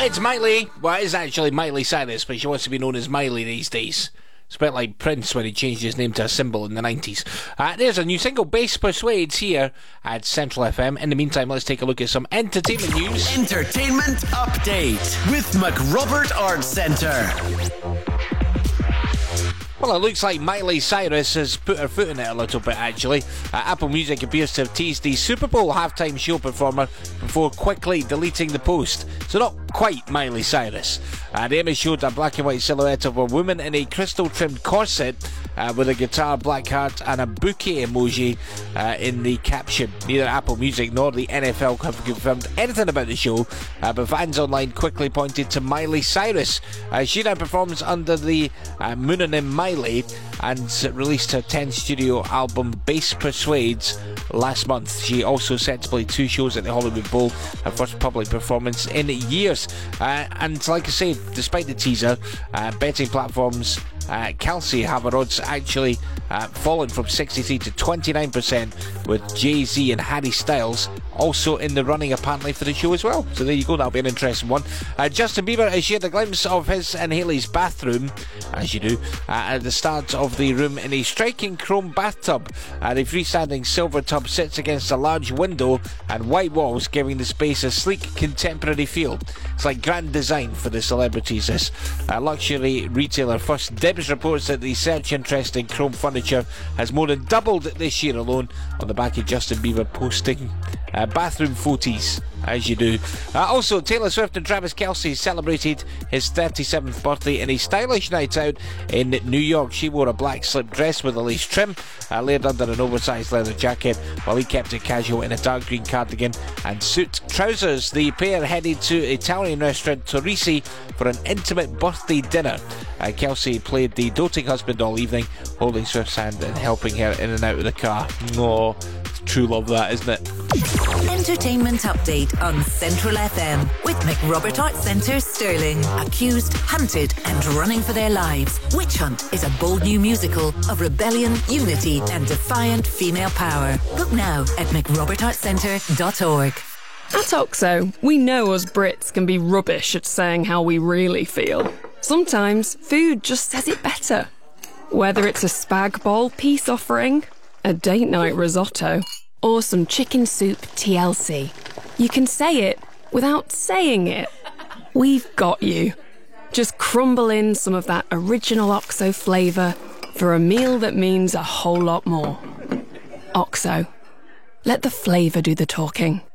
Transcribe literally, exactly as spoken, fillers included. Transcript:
It's Miley. Well, it is actually Miley Cyrus, but she wants to be known as Miley these days. It's a bit like Prince when he changed his name to a symbol in the nineties. Uh, there's a new single, Bass Persuades, here at Central F M. In the meantime, let's take a look at some entertainment news. Entertainment Update with McRobert Arts Centre. Well, it looks like Miley Cyrus has put her foot in it a little bit, actually. Uh, Apple Music appears to have teased the Super Bowl halftime show performer before quickly deleting the post. So not quite Miley Cyrus. Uh, the image showed a black and white silhouette of a woman in a crystal-trimmed corset uh, with a guitar, black heart and a bouquet emoji uh, in the caption. Neither Apple Music nor the N F L have confirmed anything about the show, uh, but fans online quickly pointed to Miley Cyrus. Uh, she now performs under the uh, moononym Miley and released her tenth studio album Bass Persuades last month. She also set to play two shows at the Hollywood Bowl, her first public performance in years. Uh, and like I say, despite the teaser, uh, betting platforms uh, Kelsey have her odds actually uh, fallen from sixty-three to twenty-nine percent, with Jay-Z and Harry Styles also in the running apparently for the show as well. So there you go, that'll be an interesting one. Uh, Justin Bieber has shared a glimpse of his and Hailey's bathroom, as you do, uh, at the start of the room in a striking chrome bathtub. Uh, the freestanding silver tub sits against a large window and white walls, giving the space a sleek contemporary feel. It's like grand design for the celebrities, this. Uh, luxury retailer First Dibs reports that the search interest in chrome furniture has more than doubled this year alone, on the back of Justin Bieber posting uh, bathroom photos, as you do. Uh, also, Taylor Swift and Travis Kelce celebrated his thirty-seventh birthday in a stylish night out in New York. She wore a black slip dress with a lace trim, uh, layered under an oversized leather jacket, while he kept it casual in a dark green cardigan and suit trousers. The pair headed to Italian restaurant Torrisi for an intimate birthday dinner. Uh, Kelce played the doting husband all evening, holding Swift's hand and helping her in and out of the car. Oh, true love that, isn't it? Entertainment Update on Central F M with McRobert Arts Centre, Stirling. Accused, hunted and running for their lives. Witch Hunt is a bold new musical of rebellion, unity and defiant female power. Book now at mcrobert arts centre dot org. At OXO, we know us Brits can be rubbish at saying how we really feel. Sometimes food just says it better. Whether it's a spag bol peace offering, a date night risotto, or some chicken soup T L C, you can say it without saying it. We've got you. Just crumble in some of that original OXO flavour for a meal that means a whole lot more. OXO. Let the flavour do the talking.